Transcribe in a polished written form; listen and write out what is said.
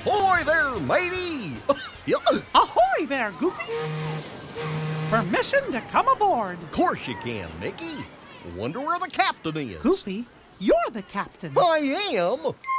Ahoy there, matey! Ahoy there, Goofy! Permission to come aboard. Of course you can, Mickey. Wonder where the captain is. Goofy, you're the captain. I am?